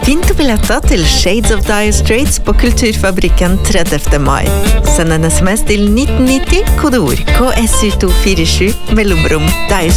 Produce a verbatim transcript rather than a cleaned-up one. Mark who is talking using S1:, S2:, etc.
S1: Finn du billetter til Shades of Dire Straits på Kulturfabrikken tredivte mai. Send en sms til nitten nitti, kodeord K S U to fire sju, mellomrom Dire